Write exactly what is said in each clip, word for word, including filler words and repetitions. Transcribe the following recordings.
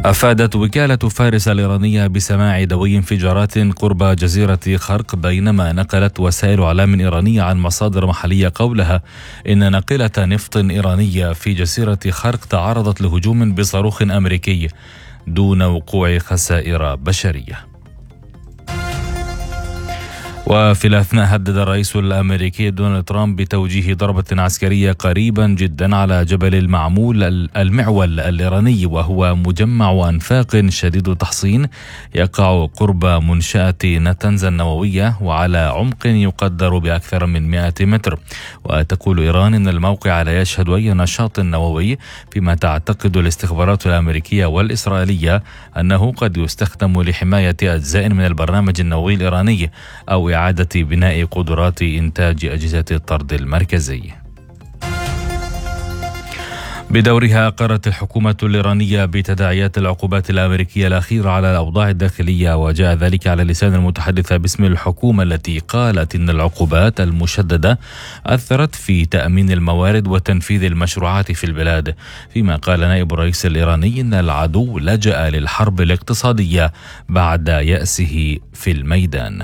أفادت وكالة فارس الإيرانية بسماع دوي انفجارات قرب جزيرة خرق، بينما نقلت وسائل إعلام إيرانية عن مصادر محلية قولها إن ناقلة نفط إيرانية في جزيرة خرق تعرضت لهجوم بصاروخ أمريكي دون وقوع خسائر بشرية. وفي الأثناء هدد الرئيس الأمريكي دونالد ترامب بتوجيه ضربة عسكرية قريبا جدا على جبل المعمول المعول الإيراني، وهو مجمع أنفاق شديد التحصين يقع قرب منشأة نتنز النووية وعلى عمق يقدر بأكثر من مئة متر. وتقول إيران إن الموقع لا يشهد أي نشاط نووي، فيما تعتقد الاستخبارات الأمريكية والإسرائيلية أنه قد يستخدم لحماية أجزاء من البرنامج النووي الإيراني أو إعادة بناء قدرات إنتاج أجهزة الطرد المركزي. بدورها أقرت الحكومة الإيرانية بتداعيات العقوبات الأمريكية الأخيرة على الأوضاع الداخلية، وجاء ذلك على لسان المتحدثة باسم الحكومة التي قالت إن العقوبات المشددة أثرت في تأمين الموارد وتنفيذ المشروعات في البلاد. فيما قال نائب الرئيس الإيراني إن العدو لجأ للحرب الاقتصادية بعد يأسه في الميدان.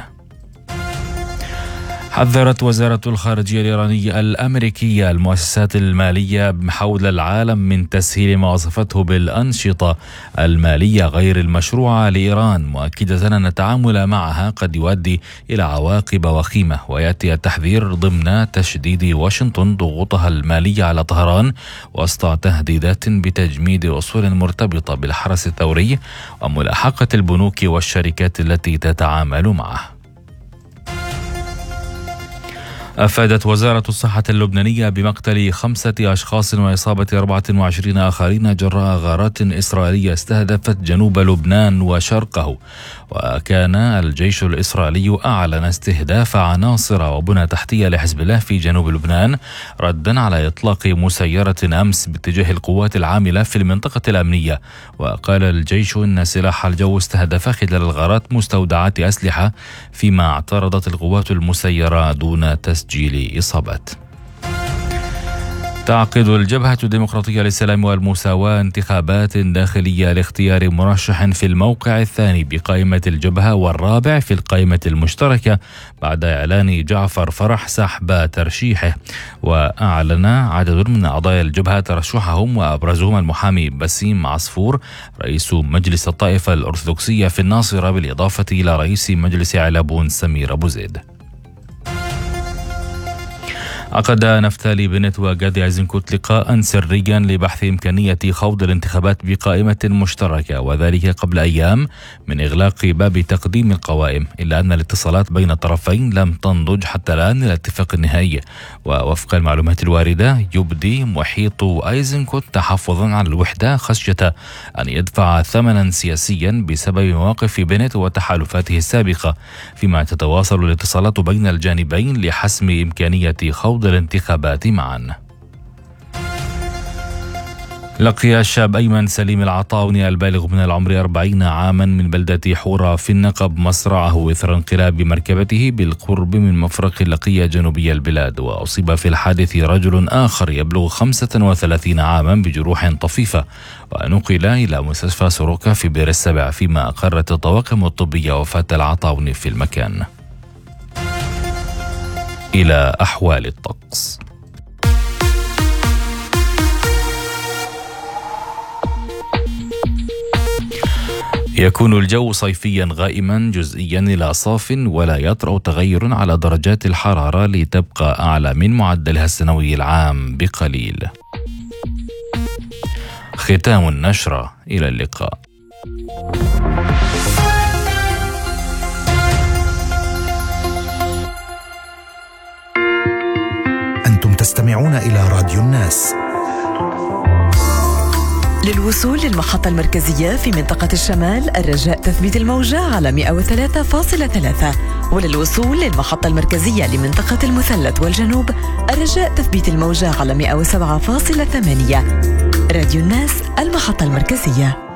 حذرت وزارة الخارجية الإيرانية الأمريكية المؤسسات المالية حول العالم من تسهيل ما وصفته بالأنشطة المالية غير المشروعة لإيران، مؤكدة أن التعامل معها قد يؤدي إلى عواقب وخيمة. ويأتي التحذير ضمن تشديد واشنطن ضغوطها المالية على طهران وسط تهديدات بتجميد أصول مرتبطة بالحرس الثوري وملاحقة البنوك والشركات التي تتعامل معه. أفادت وزارة الصحة اللبنانية بمقتل خمسة أشخاص وإصابة أربعة وعشرين آخرين جراء غارات إسرائيلية استهدفت جنوب لبنان وشرقه. وكان الجيش الإسرائيلي أعلن استهداف عناصر وبنى تحتية لحزب الله في جنوب لبنان ردا على إطلاق مسيرة أمس باتجاه القوات العاملة في المنطقة الأمنية. وقال الجيش إن سلاح الجو استهدف خلال الغارات مستودعات أسلحة، فيما اعترضت القوات المسيرة دون تسجيل إصابات. تعقد الجبهة الديمقراطية للسلام والمساواة انتخابات داخلية لاختيار مرشح في الموقع الثاني بقائمة الجبهة والرابع في القائمة المشتركة بعد إعلان جعفر فرح سحب ترشيحه. وأعلن عدد من أعضاء الجبهة ترشحهم، وأبرزهم المحامي بسيم عصفور رئيس مجلس الطائفة الأرثوذكسية في الناصرة، بالإضافة إلى رئيس مجلس علبون سمير أبو زيد. عقد نفتالي بنت وغادي ايزنكوت لقاء سريا لبحث إمكانية خوض الانتخابات بقائمة مشتركة، وذلك قبل أيام من إغلاق باب تقديم القوائم، إلا أن الاتصالات بين الطرفين لم تنضج حتى الآن الاتفاق النهائي. ووفق المعلومات الواردة يبدي محيط ايزنكوت تحفظا على الوحدة خشية أن يدفع ثمنا سياسيا بسبب مواقف بنت وتحالفاته السابقة، فيما تتواصل الاتصالات بين الجانبين لحسم إمكانية خوض الانتخابات معا. لقي الشاب أيمن سليم العطاوني البالغ من العمر أربعين عاما من بلدة حورة في النقب مصرعه إثر انقلاب مركبته بالقرب من مفرق اللقية جنوبي البلاد. وأصيب في الحادث رجل آخر يبلغ خمسة وثلاثين عاما بجروح طفيفة، ونقل إلى مستشفى سروكا في بئر السبع، فيما أقرت الطواقم الطبية وفاة العطاوني في المكان. إلى أحوال الطقس. يكون الجو صيفيا غائما جزئيا إلى صاف، ولا يطرأ تغير على درجات الحرارة لتبقى أعلى من معدلها السنوي العام بقليل. ختام النشرة، إلى اللقاء. أنتم تستمعون إلى راديو الناس. للوصول للمحطة المركزية في منطقة الشمال الرجاء تثبيت الموجة على مئة وثلاثة فاصلة ثلاثة، وللوصول للمحطة المركزية لمنطقة المثلث والجنوب الرجاء تثبيت الموجة على مئة وسبعة فاصلة ثمانية. راديو الناس، المحطة المركزية.